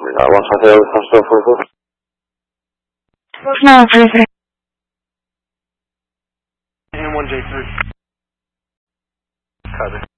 One hotel, hostel 44. No, perfect. And 1J3. Copy.